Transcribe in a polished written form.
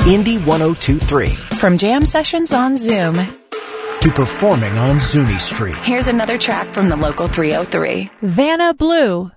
Indie 102.3. From jam sessions on Zoom to performing on Zuni Street. Here's another track from the local 303. Vanna Blue.